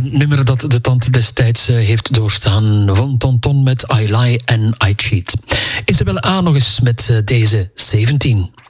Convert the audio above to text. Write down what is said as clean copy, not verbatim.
Een nummer dat de tand destijds heeft doorstaan. Van Tonton met I Lie and I Cheat. Isabelle A. nog eens met deze 17.